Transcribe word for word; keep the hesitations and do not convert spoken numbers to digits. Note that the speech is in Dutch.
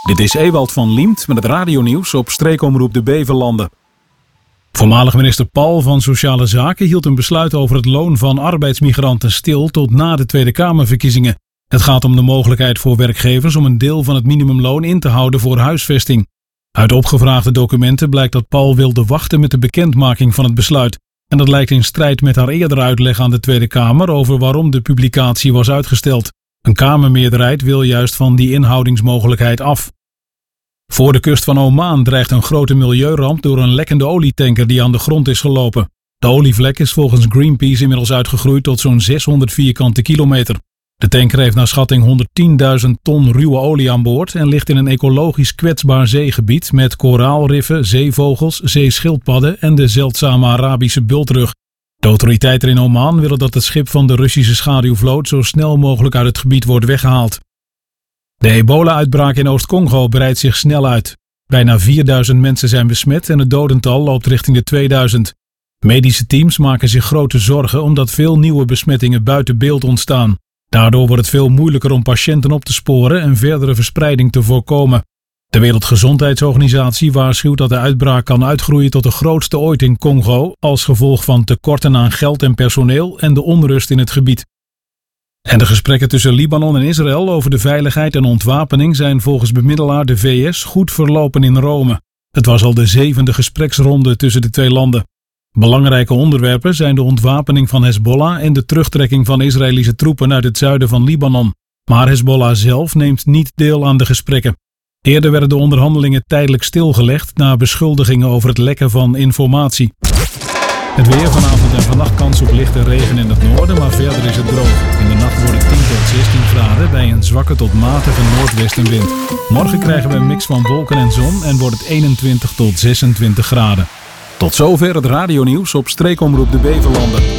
Dit is Ewald van Liemt met het radionieuws op streekomroep de Beverlanden. Voormalig minister Paul van Sociale Zaken hield een besluit over het loon van arbeidsmigranten stil tot na de Tweede Kamerverkiezingen. Het gaat om de mogelijkheid voor werkgevers om een deel van het minimumloon in te houden voor huisvesting. Uit opgevraagde documenten blijkt dat Paul wilde wachten met de bekendmaking van het besluit. En dat lijkt in strijd met haar eerdere uitleg aan de Tweede Kamer over waarom de publicatie was uitgesteld. Een Kamermeerderheid wil juist van die inhoudingsmogelijkheid af. Voor de kust van Oman dreigt een grote milieuramp door een lekkende olietanker die aan de grond is gelopen. De olievlek is volgens Greenpeace inmiddels uitgegroeid tot zo'n zeshonderd vierkante kilometer. De tanker heeft naar schatting honderdtienduizend ton ruwe olie aan boord en ligt in een ecologisch kwetsbaar zeegebied met koraalriffen, zeevogels, zeeschildpadden en de zeldzame Arabische bultrug. De autoriteiten in Oman willen dat het schip van de Russische schaduwvloot zo snel mogelijk uit het gebied wordt weggehaald. De ebola-uitbraak in Oost-Congo breidt zich snel uit. Bijna vierduizend mensen zijn besmet en het dodental loopt richting de tweeduizend. Medische teams maken zich grote zorgen omdat veel nieuwe besmettingen buiten beeld ontstaan. Daardoor wordt het veel moeilijker om patiënten op te sporen en verdere verspreiding te voorkomen. De Wereldgezondheidsorganisatie waarschuwt dat de uitbraak kan uitgroeien tot de grootste ooit in Congo als gevolg van tekorten aan geld en personeel en de onrust in het gebied. En de gesprekken tussen Libanon en Israël over de veiligheid en ontwapening zijn volgens bemiddelaar de V S goed verlopen in Rome. Het was al de zevende gespreksronde tussen de twee landen. Belangrijke onderwerpen zijn de ontwapening van Hezbollah en de terugtrekking van Israëlische troepen uit het zuiden van Libanon. Maar Hezbollah zelf neemt niet deel aan de gesprekken. Eerder werden de onderhandelingen tijdelijk stilgelegd na beschuldigingen over het lekken van informatie. Het weer vanavond en vannacht kans op lichte regen in het noorden, maar verder is het droog. In de nacht wordt het tien tot zestien graden bij een zwakke tot matige noordwestenwind. Morgen krijgen we een mix van wolken en zon en wordt het eenentwintig tot zesentwintig graden. Tot zover het radionieuws op streekomroep de Beverlanden.